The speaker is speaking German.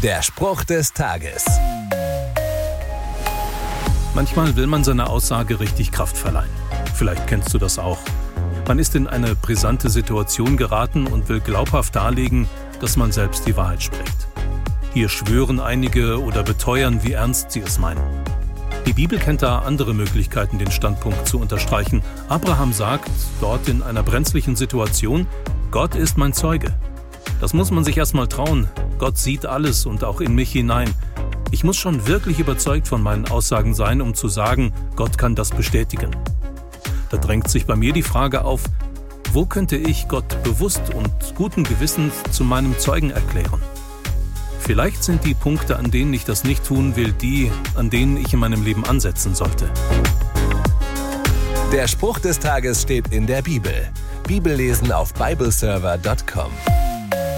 Der Spruch des Tages. Manchmal will man seiner Aussage richtig Kraft verleihen. Vielleicht kennst du das auch. Man ist in eine brisante Situation geraten und will glaubhaft darlegen, dass man selbst die Wahrheit spricht. Hier schwören einige oder beteuern, wie ernst sie es meinen. Die Bibel kennt da andere Möglichkeiten, den Standpunkt zu unterstreichen. Abraham sagt, dort in einer brenzlichen Situation, Gott ist mein Zeuge. Das muss man sich erstmal trauen. Gott sieht alles und auch in mich hinein. Ich muss schon wirklich überzeugt von meinen Aussagen sein, um zu sagen, Gott kann das bestätigen. Da drängt sich bei mir die Frage auf, wo könnte ich Gott bewusst und guten Gewissens zu meinem Zeugen erklären? Vielleicht sind die Punkte, an denen ich das nicht tun will, die, an denen ich in meinem Leben ansetzen sollte. Der Spruch des Tages steht in der Bibel. Bibellesen auf bibleserver.com.